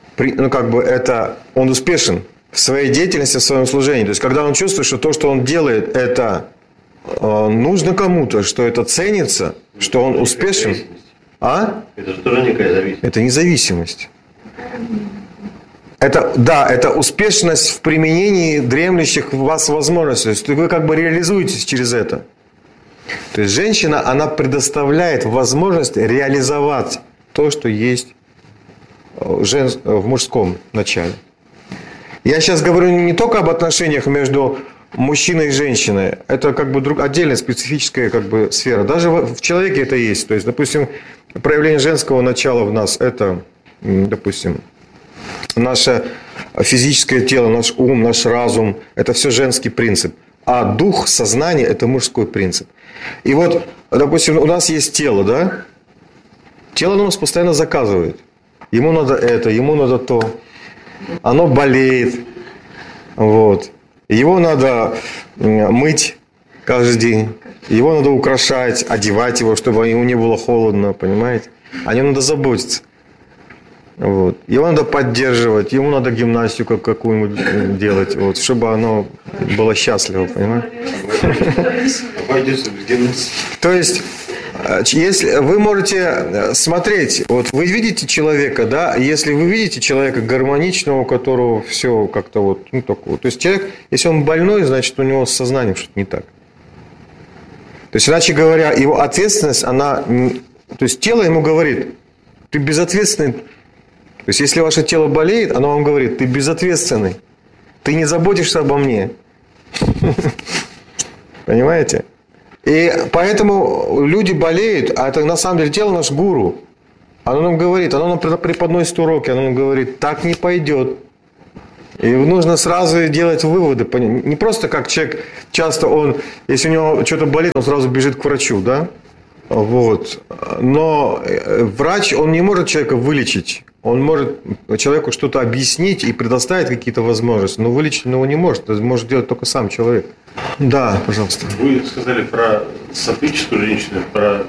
он успешен в своей деятельности, в своем служении. То есть, когда он чувствует, что то, что он делает, это нужно кому-то, что это ценится, что он успешен. А? Это же тоже некая зависимость. Это независимость. Это успешность в применении дремлющих в вас возможностей. То есть вы как бы реализуетесь через это. То есть женщина, она предоставляет возможность реализовать то, что есть в мужском начале. Я сейчас говорю не только об отношениях между мужчиной и женщиной. Это как бы отдельная специфическая как бы сфера. Даже в человеке это есть. То есть, допустим, проявление женского начала в нас – это, допустим, наше физическое тело, наш ум, наш разум – это все женский принцип. А дух, сознание – это мужской принцип. И вот, допустим, у нас есть тело, да? Тело нас постоянно заказывает. Ему надо это, ему надо то. Оно болеет. Вот. Его надо мыть каждый день. Его надо украшать, одевать его, чтобы ему не было холодно, понимаете? О нем надо заботиться. Вот. Его надо поддерживать, ему надо гимнастику какую-нибудь делать, вот, чтобы оно было счастливо, понимаете? То есть, если вы можете смотреть, вот вы видите человека, да, если вы видите человека гармоничного, у которого все как-то вот, такое. То есть человек, если он больной, значит у него с сознанием что-то не так. То есть, иначе говоря, его ответственность, то есть тело ему говорит, ты безответственный. То есть, если ваше тело болеет, оно вам говорит, ты безответственный, ты не заботишься обо мне. Понимаете? И поэтому люди болеют, а это на самом деле тело наш гуру. Оно нам говорит, оно нам преподносит уроки, оно нам говорит, так не пойдет. И нужно сразу делать выводы. Не просто как человек, часто он, если у него что-то болит, он сразу бежит к врачу, да? Вот. Но врач, он не может человека вылечить. Он может человеку что-то объяснить и предоставить какие-то возможности, но вылечить он его не может. Это может делать только сам человек. Да, пожалуйста. Вы сказали про сатвическую женщину, про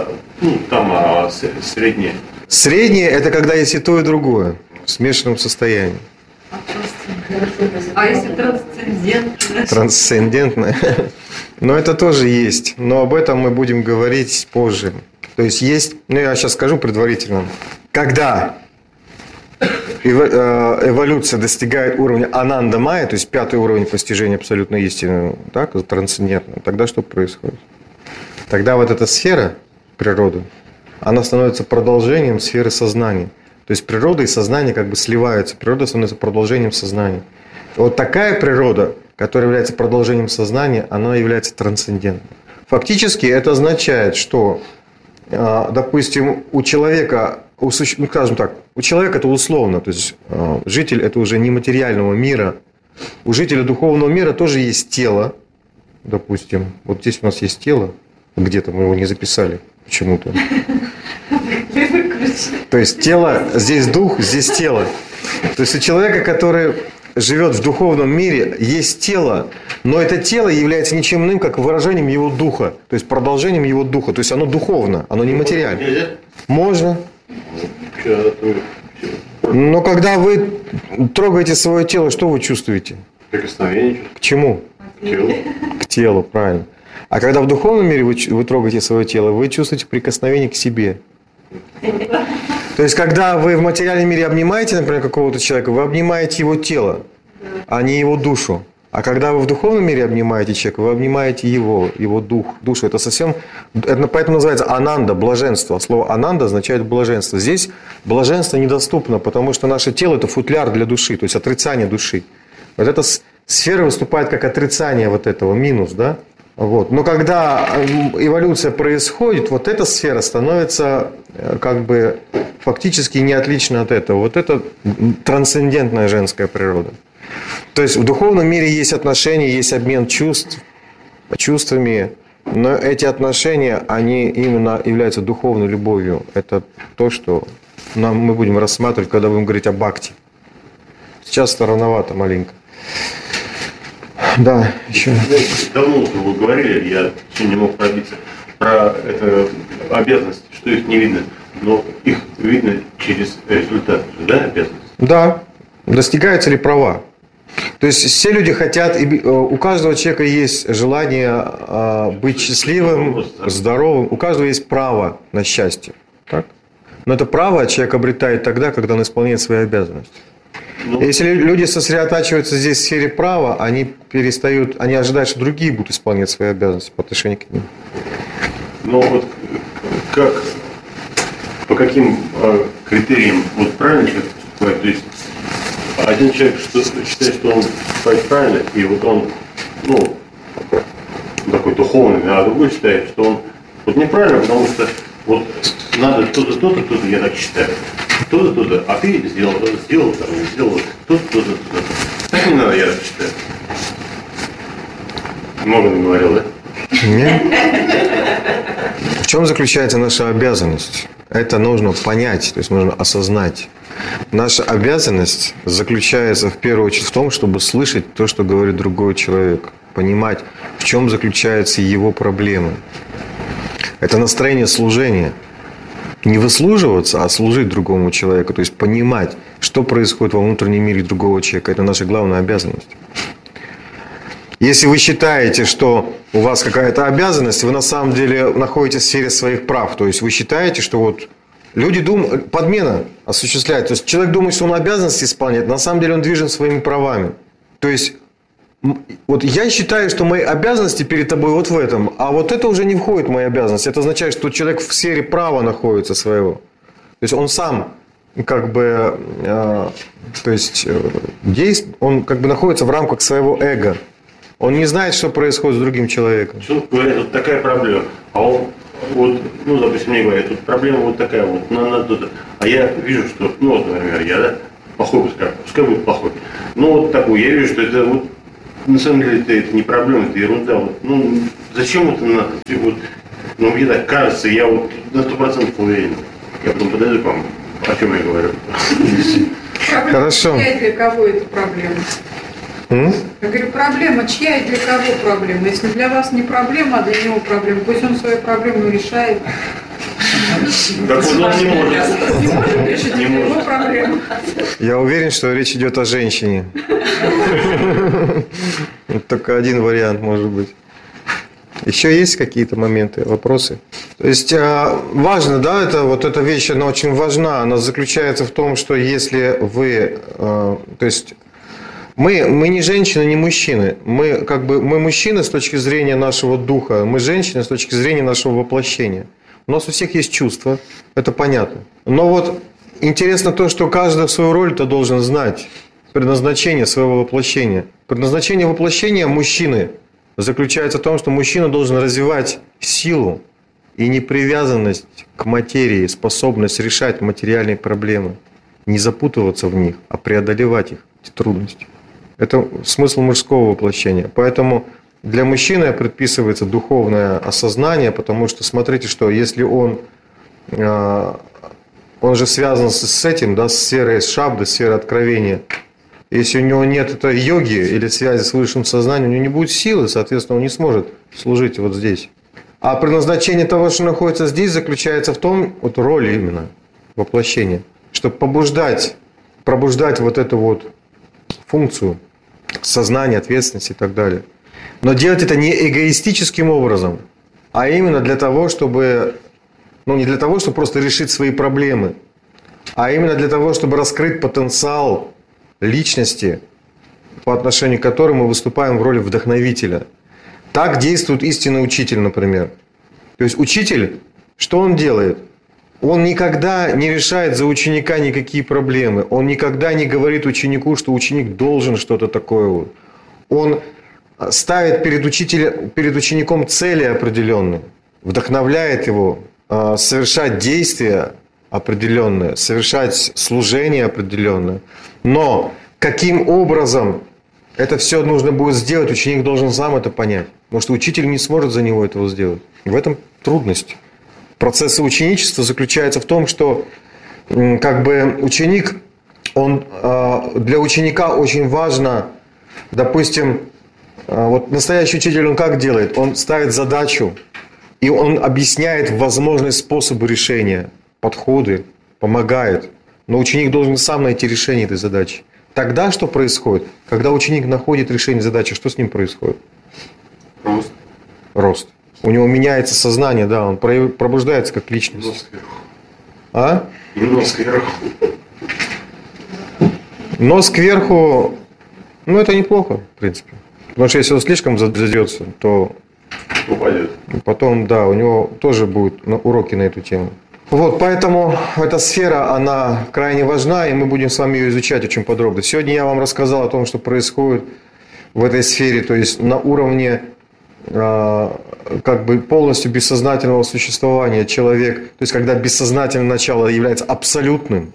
среднее. Среднее – это когда есть и то, и другое в смешанном состоянии. А если трансцендентное? Трансцендентное. Но это тоже есть. Но об этом мы будем говорить позже. То есть, я сейчас скажу предварительно. Когда эволюция достигает уровня ананда майя, то есть 5-й уровень постижения абсолютной истины, так, трансцендентного, тогда что происходит? Тогда вот эта сфера природы, она становится продолжением сферы сознания. То есть природа и сознание как бы сливаются. Природа становится продолжением сознания. И вот такая природа, которая является продолжением сознания, она является трансцендентной. Фактически это означает, что, допустим, у человека, скажем так, у человека это условно, то есть житель это уже не материального мира. У жителя духовного мира тоже есть тело, допустим. Вот здесь у нас есть тело, где-то мы его не записали почему-то. То есть тело, здесь дух, здесь тело. То есть у человека, который живет в духовном мире, есть тело, но это тело является ничем иным, как выражением его духа, то есть продолжением его духа. То есть оно духовно, оно не материально. Можно. Но когда вы трогаете свое тело, что вы чувствуете? Прикосновение. К чему? К телу. К телу, правильно. А когда в духовном мире вы трогаете свое тело, вы чувствуете прикосновение к себе. То есть, когда вы в материальном мире обнимаете, например, какого-то человека, вы обнимаете его тело, а не его душу. А когда вы в духовном мире обнимаете человека, вы обнимаете его душу. Это совсем... Это поэтому называется ананда, блаженство. Слово ананда означает блаженство. Здесь блаженство недоступно, потому что наше тело – это футляр для души, то есть отрицание души. Вот эта сфера выступает как отрицание вот этого, минус, да? Вот. Но когда эволюция происходит, вот эта сфера становится как бы фактически не отлична от этого. Вот это трансцендентная женская природа. То есть в духовном мире есть отношения, есть обмен чувствами, но эти отношения, они именно являются духовной любовью. Это то, что мы будем рассматривать, когда будем говорить о бхакти. Сейчас это рановато маленько. Да, еще. Давно уже вы говорили, я еще не мог пробиться, про это обязанности, что их не видно, но их видно через результат, да, обязанности? Да, достигаются ли права. То есть все люди хотят, у каждого человека есть желание быть счастливым, здоровым, у каждого есть право на счастье. Так? Но это право человек обретает тогда, когда он исполняет свои обязанности. Если люди сосредотачиваются здесь в сфере права, они ожидают, что другие будут исполнять свои обязанности по отношению к ним. Но вот по каким критериям вот правильно человек поступает? То есть один человек считает, что он поступает правильно, и вот он, такой духовный, а другой считает, что он вот неправильно, потому что вот надо то-то, то-то, то-то, я так считаю. То-то, то-то, а ты сделал, то-то, не сделал, то-то, то-то, то-то. Так не надо, я так считаю. Много наговорил, да? Нет. В чем заключается наша обязанность? Это нужно понять, то есть нужно осознать. Наша обязанность заключается в первую очередь в том, чтобы слышать то, что говорит другой человек, понимать, в чем заключаются его проблемы. Это настроение служения. Не выслуживаться, а служить другому человеку, то есть понимать, что происходит во внутреннем мире другого человека. Это наша главная обязанность. Если вы считаете, что у вас какая-то обязанность, вы на самом деле находитесь в сфере своих прав. То есть вы считаете, что вот люди думают, подмена осуществляет. То есть человек думает, что он обязанности исполняет, на самом деле он движен своими правами. То есть вот я считаю, что мои обязанности перед тобой вот в этом, а вот это уже не входит в мои обязанности. Это означает, что человек в сфере права находится своего. То есть он сам как бы, он как бы находится в рамках своего эго. Он не знает, что происходит с другим человеком. Человек говорит, вот такая проблема. А он, вот, ну, допустим, мне говорят, тут проблема вот такая вот, надо тут. А я вижу, что, ну, вот, например, я, да, плохой, пускай будет плохой. Ну, вот такой, я вижу, что это вот, на самом деле, это не проблема, это ерунда. Вот, ну, зачем это надо? Вот, ну, мне так кажется, я вот на 100% уверен. Я потом подойду к вам, о чем я говорю. Хорошо. Чья и для кого эта проблема? Я говорю, проблема чья и для кого проблема? Если для вас не проблема, а для него проблема, пусть он свою проблему решает. Так вот он не может. Не может решить его проблему. Я уверен, что речь идет о женщине. Только один вариант может быть. Еще есть какие-то моменты, вопросы? То есть важно, да, это вот эта вещь, она очень важна. Она заключается в том, что если вы, то есть мы не женщины, не мужчины. Мы мужчины с точки зрения нашего духа, мы женщины с точки зрения нашего воплощения. У нас у всех есть чувства, это понятно. Но вот интересно то, что каждый свою роль-то должен знать. Предназначение своего воплощения. Предназначение воплощения мужчины заключается в том, что мужчина должен развивать силу и непривязанность к материи, способность решать материальные проблемы. Не запутываться в них, а преодолевать их, эти трудности. Это смысл мужского воплощения. Поэтому для мужчины предписывается духовное осознание, потому что смотрите, что если он же связан с этим, да, с сферой шабды, сферой откровения. Если у него нет этой йоги или связи с высшим сознанием, у него не будет силы, соответственно, он не сможет служить вот здесь. А предназначение того, что находится здесь, заключается в том, вот роль именно воплощения, чтобы пробуждать вот эту вот функцию сознания, ответственности и так далее. Но делать это не эгоистическим образом, а именно для того, чтобы, не для того, чтобы просто решить свои проблемы, а именно для того, чтобы раскрыть потенциал личности, по отношению к которой мы выступаем в роли вдохновителя. Так действует истинный учитель, например. То есть учитель, что он делает? Он никогда не решает за ученика никакие проблемы. Он никогда не говорит ученику, что ученик должен что-то такое. Вот. Он ставит перед учеником цели определенные, вдохновляет его совершать действия определенные, совершать служение определенное. Но каким образом это все нужно будет сделать, ученик должен сам это понять. Потому что учитель не сможет за него этого сделать. В этом трудность. Процесс ученичества заключается в том, что ученик, для ученика очень важно, допустим, вот настоящий учитель, он как делает? Он ставит задачу, и он объясняет возможные способы решения, подходы, помогает. Но ученик должен сам найти решение этой задачи. Тогда что происходит? Когда ученик находит решение задачи, что с ним происходит? Рост. У него меняется сознание, да, он пробуждается как личность. Нос кверху. Нос кверху, это неплохо, в принципе. Потому что если он слишком задерется, то упадет. Потом, да, у него тоже будут уроки на эту тему. Вот, поэтому эта сфера, она крайне важна, и мы будем с вами ее изучать очень подробно. Сегодня я вам рассказал о том, что происходит в этой сфере, то есть на уровне полностью бессознательного существования человек, то есть когда бессознательное начало является абсолютным,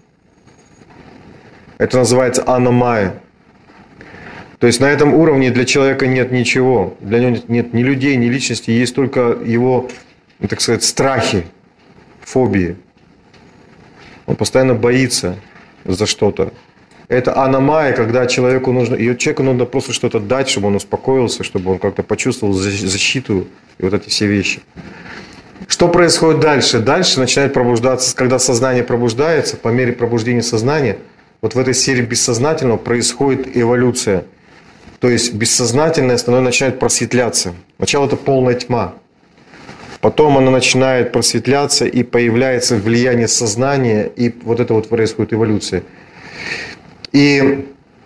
это называется аномая. То есть на этом уровне для человека нет ничего, для него нет ни людей, ни личности, есть только его, так сказать, страхи, фобии. Он постоянно боится за что-то. Это аномая, когда человеку нужно просто что-то дать, чтобы он успокоился, чтобы он как-то почувствовал защиту и вот эти все вещи. Что происходит дальше? Дальше начинает пробуждаться, когда сознание пробуждается, по мере пробуждения сознания, вот в этой сфере бессознательного происходит эволюция. То есть бессознательное начинает просветляться. Сначала это полная тьма. Потом она начинает просветляться, и появляется влияние сознания, и вот это вот происходит эволюция. И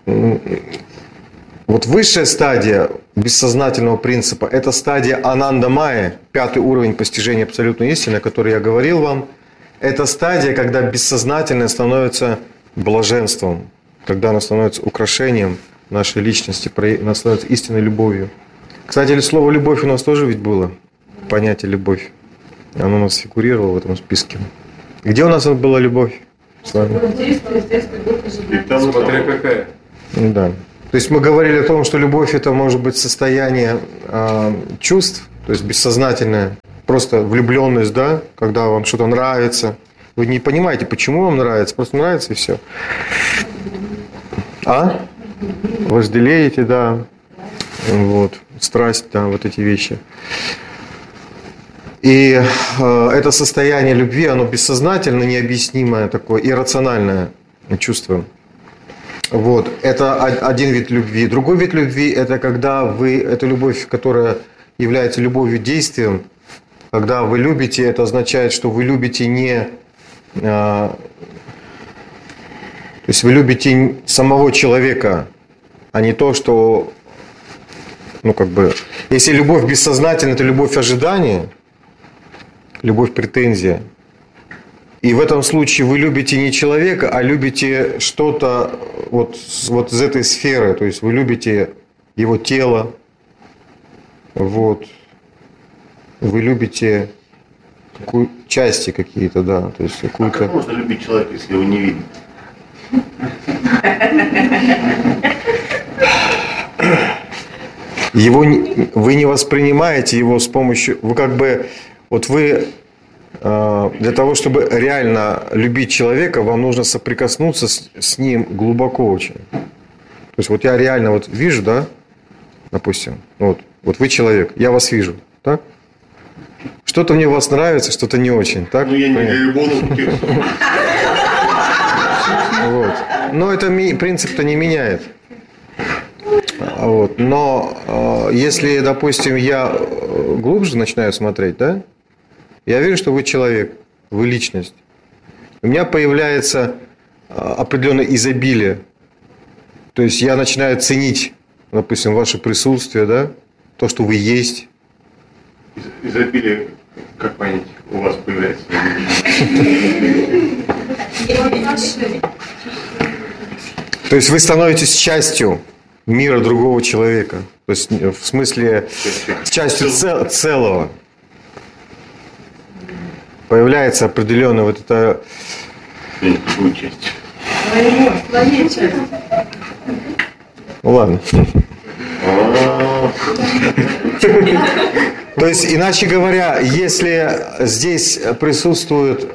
вот высшая стадия бессознательного принципа – это стадия ананда-майя, 5-й уровень постижения абсолютной истины, о которой я говорил вам. Это стадия, когда бессознательное становится блаженством, когда оно становится украшением нашей личности, она становится истинной любовью. Кстати, слово «любовь» у нас тоже ведь было. Понятие «любовь». Оно у нас фигурировало в этом списке. Где у нас была любовь с вами? Смотря какая. Да. То есть мы говорили о том, что любовь – это может быть состояние чувств, то есть бессознательное, просто влюбленность, да, когда вам что-то нравится. Вы не понимаете, почему вам нравится, просто нравится и все. Вожделеете, да. Вот. Страсть, да, вот эти вещи. И это состояние любви, оно бессознательно, необъяснимое такое, иррациональное чувство. Вот. Это один вид любви. Другой вид любви – это когда это любовь, которая является любовью действием. Когда вы любите, это означает, что вы любите не... То есть вы любите самого человека, а не то, что... Если любовь бессознательная, это любовь ожидания, любовь претензия. И в этом случае вы любите не человека, а любите что-то вот из этой сферы. То есть вы любите его тело, вот. Вы любите части какие-то, да. То есть какую-то... как можно любить человека, если его не видно? Вы не воспринимаете его с помощью... Для того, чтобы реально любить человека, вам нужно соприкоснуться с ним глубоко очень. То есть вот я реально вижу, да, допустим, вот вы человек, я вас вижу, так? Что-то мне у вас нравится, что-то не очень, так? Я не буду. Вот. Но это принцип-то не меняет. Вот. Но если, допустим, я глубже начинаю смотреть, да, я вижу, что вы человек, вы личность. У меня появляется определенное изобилие. То есть я начинаю ценить, допустим, ваше присутствие, да, то, что вы есть. Изобилие, как понять, у вас появляется? То есть вы становитесь частью мира другого человека. То есть в смысле частью целого. Появляется определенная вот эта... Какую часть? Твоей части. Ну ладно. То есть, иначе говоря, если здесь присутствует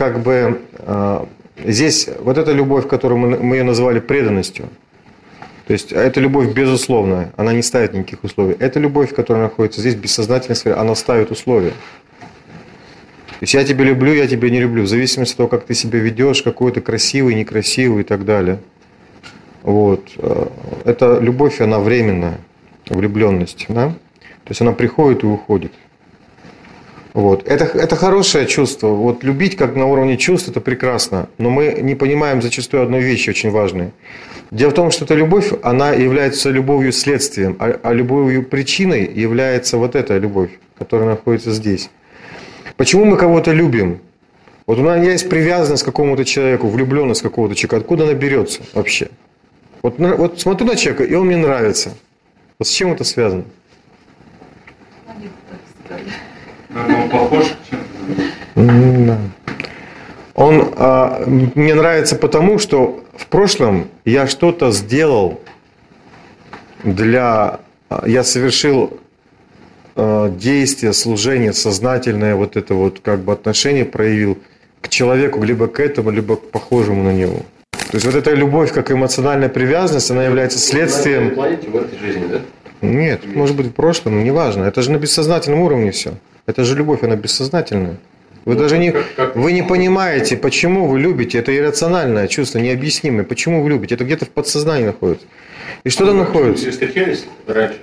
здесь вот эта любовь, которую мы ее назвали преданностью, то есть это любовь безусловная, она не ставит никаких условий. Это любовь, которая находится здесь в бессознательной сфере, она ставит условия. То есть я тебя люблю, я тебя не люблю, в зависимости от того, как ты себя ведешь, какой ты красивый, некрасивый и так далее. Вот. Эта любовь, она временная, влюбленность, да? То есть она приходит и уходит. Вот. Это хорошее чувство. Вот любить как на уровне чувств, это прекрасно. Но мы не понимаем зачастую одной вещи очень важной. Дело в том, что эта любовь, она является любовью следствием, а любовью причиной является вот эта любовь, которая находится здесь. Почему мы кого-то любим? Вот у нас есть привязанность к какому-то человеку, влюбленность в какого-то человека. Откуда она берется вообще? Вот смотрю на человека, и он мне нравится. Вот с чем это связано? Он похож? Да. Он мне нравится потому, что в прошлом я что-то сделал я совершил действие, служение, сознательное вот это вот как бы отношение проявил к человеку, либо к этому, либо к похожему на него. То есть вот эта любовь как эмоциональная привязанность, она является следствием... В этой жизни, да? Нет, может быть в прошлом, но неважно. Это же на бессознательном уровне все. Это же любовь, она бессознательная. Вы даже вы не понимаете, почему вы любите. Это иррациональное чувство, необъяснимое. Почему вы любите? Это где-то в подсознании находится. И что там находится? Вы встречались раньше?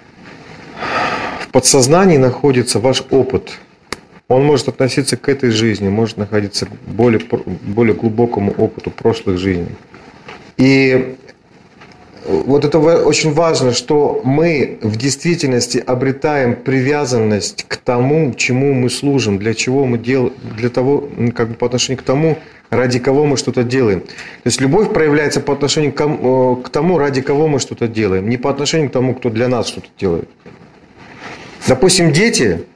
В подсознании находится ваш опыт. Он может относиться к этой жизни, может находиться к более глубокому опыту прошлых жизней. И вот это очень важно, что мы в действительности обретаем привязанность к тому, чему мы служим, для чего мы делаем, для того, как бы по отношению к тому, ради кого мы что-то делаем. То есть любовь проявляется по отношению к тому, ради кого мы что-то делаем, не по отношению к тому, кто для нас что-то делает. Допустим, дети,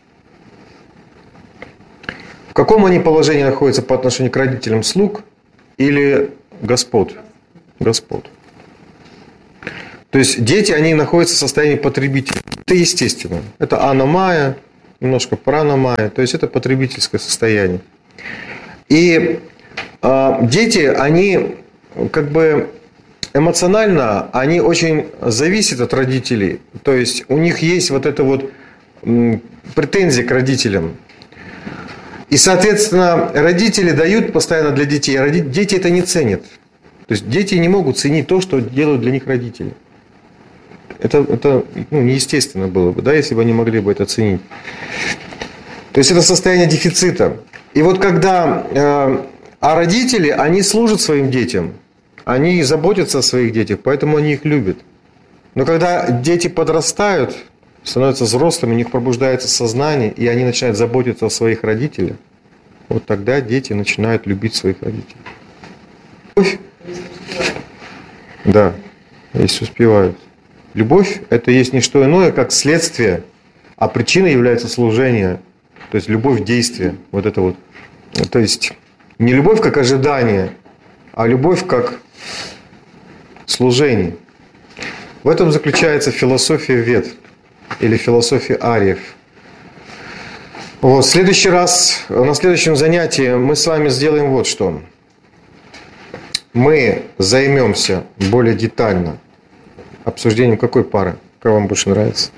в каком они положении находятся по отношению к родителям, слуг или господ? Господ. То есть дети, они находятся в состоянии потребителя. Это естественно. Это аномая, немножко праномая, то есть это потребительское состояние. И дети, они как бы эмоционально, они очень зависят от родителей. То есть у них есть вот это вот претензии к родителям. И, соответственно, родители дают постоянно для детей, а дети это не ценят. То есть дети не могут ценить то, что делают для них родители. Это неестественно было бы, да, если бы они могли бы это ценить. То есть это состояние дефицита. И вот когда родители, они служат своим детям, они заботятся о своих детях, поэтому они их любят. Но когда дети подрастают, становятся взрослыми, у них пробуждается сознание, и они начинают заботиться о своих родителях, вот тогда дети начинают любить своих родителей. Любовь? Да, если успевают. Любовь – это есть не что иное, как следствие, а причиной является служение. То есть любовь – действие. Вот это вот. То есть не любовь как ожидание, а любовь как служение. В этом заключается философия Вед или философия ариев. Вот. В следующий раз, на следующем занятии мы с вами сделаем вот что. Мы займемся более детально обсуждением какой пары? Какая вам больше нравится?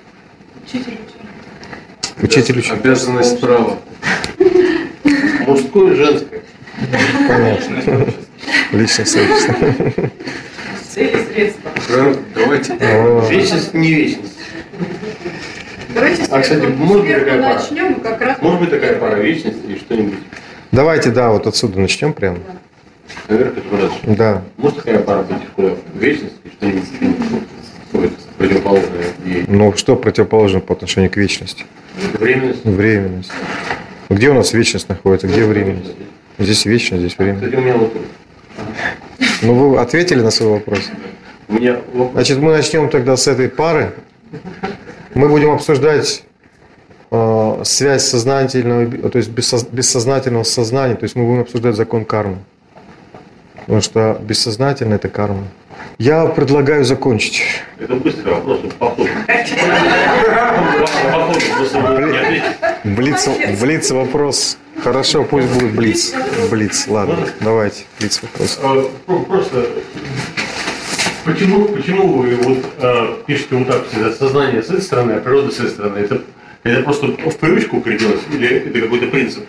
Учитель. Обязанность права. Мужское и женское. Понятно. Личное сообщество. Цели, средства. Давайте. Вечность, не вечность. Давайте Кстати, может быть такая пара? начнем, и как раз... Может быть такая пара вечности и что-нибудь? Давайте, да, вот отсюда начнем прямо. Наверх это дальше. Да. Может такая пара быть такое вечность и что-нибудь противоположное ей? Ну, что противоположно по отношению к вечности? Временность. Временность. Где у нас вечность находится? Где временность? Здесь вечность, здесь временность. Кстати, у меня вот... Ну, вы ответили на свой вопрос. У меня... Значит, мы начнем тогда с этой пары. Мы будем обсуждать связь сознательного, то есть бессознательного с сознанием. То есть мы будем обсуждать закон кармы. Потому что бессознательно – это карма. Я предлагаю закончить. Это быстрый вопрос, по ходу. Блиц вопрос. Хорошо, пусть будет блиц. Блиц, ладно, давайте, блиц вопрос. Просто, почему вы вот пишете вот так всегда, сознание с этой стороны, а природа с этой стороны? Это просто в привычку укрепилось или это какой-то принцип?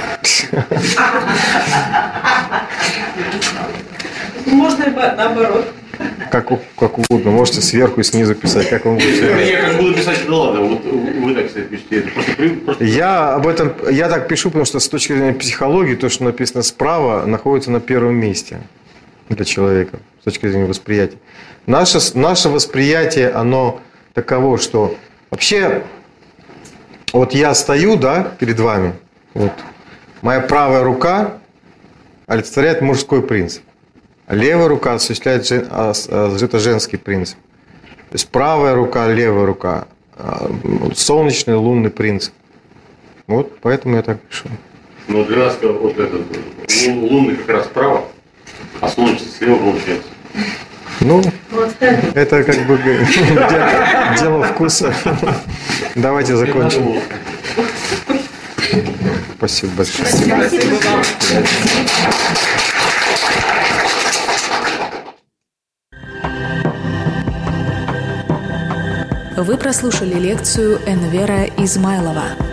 Можно и наоборот. Как угодно, можете сверху и снизу писать, как вам будет. Я как буду писать, ну ладно, вот вы так себе пишете. Это просто... Я так пишу, потому что с точки зрения психологии, то, что написано справа, находится на первом месте для человека, с точки зрения восприятия. Наше восприятие, оно таково, что вообще, вот я стою, да, перед вами, вот, моя правая рука олицетворяет мужской принцип. Левая рука осуществляет это женский принцип. То есть правая рука, левая рука. Солнечный, лунный принцип. Вот поэтому я так пишу. Ну, для нас вот этот лунный как раз справа, а солнечный слева получается. Ну, это как бы дело вкуса. Давайте закончим. Спасибо большое. Спасибо вам. Вы прослушали лекцию Энвера Измайлова.